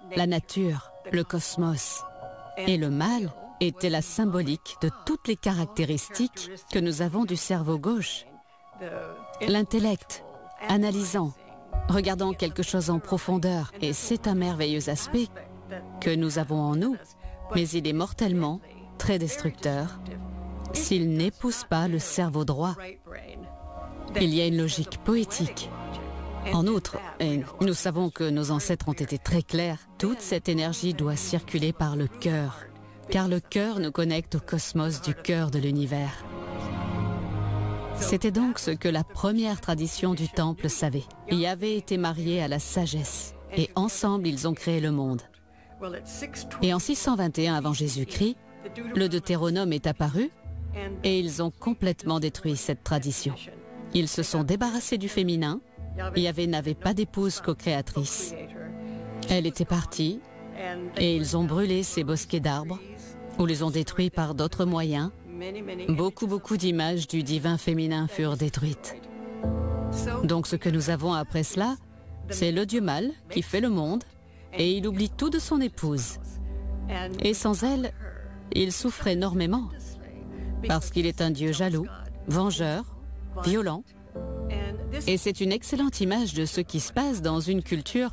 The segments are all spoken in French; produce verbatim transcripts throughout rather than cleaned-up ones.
la nature, le cosmos. Et le mal était la symbolique de toutes les caractéristiques que nous avons du cerveau gauche. L'intellect, analysant, regardant quelque chose en profondeur. Et c'est un merveilleux aspect que nous avons en nous, mais il est mortellement très destructeur s'il n'épouse pas le cerveau droit. Il y a une logique poétique. En outre, et nous savons que nos ancêtres ont été très clairs, toute cette énergie doit circuler par le cœur, car le cœur nous connecte au cosmos du cœur de l'univers. C'était donc ce que la première tradition du temple savait. Yahvé était marié à la sagesse, et ensemble ils ont créé le monde. Et en six cent vingt et un avant Jésus-Christ, le Deutéronome est apparu, et ils ont complètement détruit cette tradition. Ils se sont débarrassés du féminin. Yahvé n'avait pas d'épouse co-créatrice. Elle était partie, et ils ont brûlé ces bosquets d'arbres, ou les ont détruits par d'autres moyens. Beaucoup, beaucoup d'images du divin féminin furent détruites. Donc ce que nous avons après cela, c'est le Dieu mâle qui fait le monde, et il oublie tout de son épouse. Et sans elle, il souffre énormément, parce qu'il est un Dieu jaloux, vengeur, violent. Et c'est une excellente image de ce qui se passe dans une culture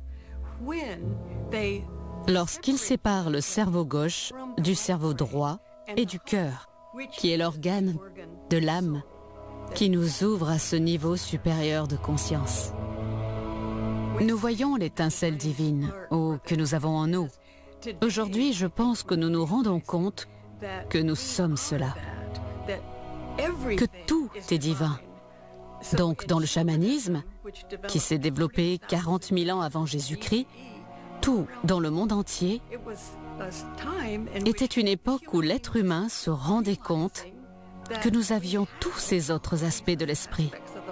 lorsqu'il sépare le cerveau gauche du cerveau droit et du cœur, qui est l'organe de l'âme qui nous ouvre à ce niveau supérieur de conscience. Nous voyons l'étincelle divine oh, que nous avons en nous. Aujourd'hui, je pense que nous nous rendons compte que nous sommes cela, que tout est divin. Donc, dans le chamanisme, qui s'est développé quarante mille ans avant Jésus-Christ, tout dans le monde entier était une époque où l'être humain se rendait compte que nous avions tous ces autres aspects de l'esprit.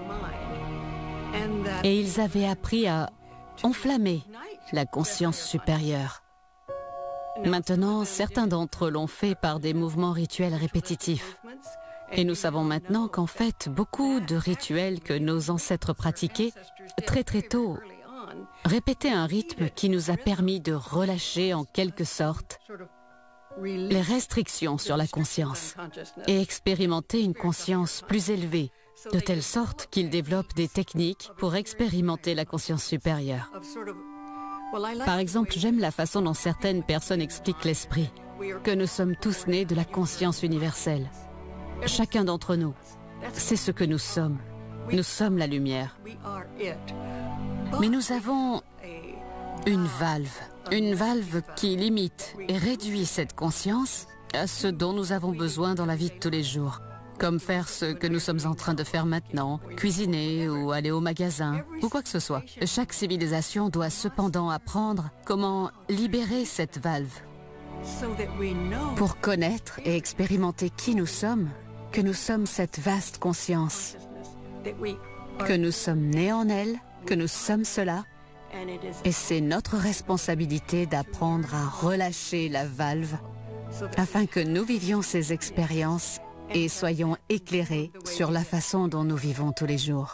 Et ils avaient appris à enflammer la conscience supérieure. Maintenant, certains d'entre eux l'ont fait par des mouvements rituels répétitifs. Et nous savons maintenant qu'en fait, beaucoup de rituels que nos ancêtres pratiquaient très très tôt répétaient un rythme qui nous a permis de relâcher en quelque sorte les restrictions sur la conscience et expérimenter une conscience plus élevée, de telle sorte qu'ils développent des techniques pour expérimenter la conscience supérieure. Par exemple, j'aime la façon dont certaines personnes expliquent l'esprit, que nous sommes tous nés de la conscience universelle. Chacun d'entre nous, c'est ce que nous sommes. Nous sommes la lumière. Mais nous avons une valve, une valve qui limite et réduit cette conscience à ce dont nous avons besoin dans la vie de tous les jours. Comme faire ce que nous sommes en train de faire maintenant, cuisiner ou aller au magasin, ou quoi que ce soit. Chaque civilisation doit cependant apprendre comment libérer cette valve pour connaître et expérimenter qui nous sommes, que nous sommes cette vaste conscience, que nous sommes nés en elle, que nous sommes cela, et c'est notre responsabilité d'apprendre à relâcher la valve afin que nous vivions ces expériences et soyons éclairés sur la façon dont nous vivons tous les jours.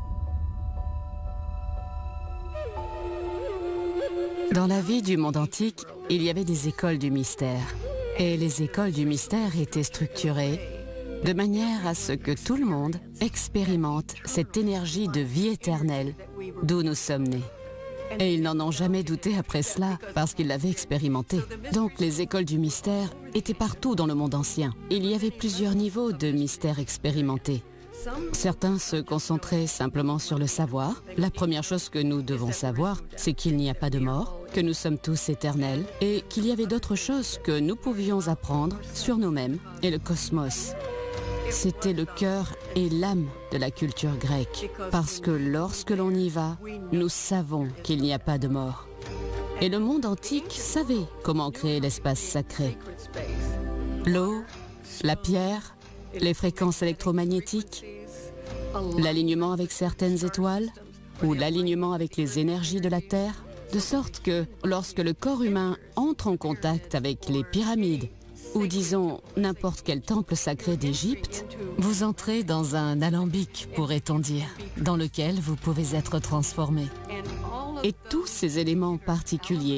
Dans la vie du monde antique, il y avait des écoles du mystère. Et les écoles du mystère étaient structurées de manière à ce que tout le monde expérimente cette énergie de vie éternelle d'où nous sommes nés. Et ils n'en ont jamais douté après cela, parce qu'ils l'avaient expérimenté. Donc les écoles du mystère étaient partout dans le monde ancien. Il y avait plusieurs niveaux de mystère expérimentés. Certains se concentraient simplement sur le savoir. La première chose que nous devons savoir, c'est qu'il n'y a pas de mort, que nous sommes tous éternels, et qu'il y avait d'autres choses que nous pouvions apprendre sur nous-mêmes et le cosmos. C'était le cœur et l'âme de la culture grecque, parce que lorsque l'on y va, nous savons qu'il n'y a pas de mort. Et le monde antique savait comment créer l'espace sacré. L'eau, la pierre, les fréquences électromagnétiques, l'alignement avec certaines étoiles ou l'alignement avec les énergies de la Terre, de sorte que lorsque le corps humain entre en contact avec les pyramides, ou disons n'importe quel temple sacré d'Égypte, vous entrez dans un alambic, pourrait-on dire, dans lequel vous pouvez être transformé. Et tous ces éléments particuliers